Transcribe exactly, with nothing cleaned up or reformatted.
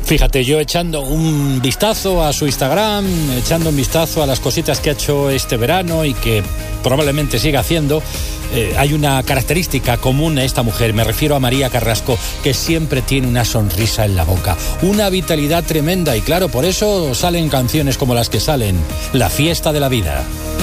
Fíjate, yo echando un vistazo a su Instagram, echando un vistazo a las cositas que ha hecho este verano y que probablemente siga haciendo, eh, hay una característica común a esta mujer. Me refiero a María Carrasco, que siempre tiene una sonrisa en la boca, una vitalidad tremenda, y claro, por eso salen canciones como las que salen, La fiesta de la vida.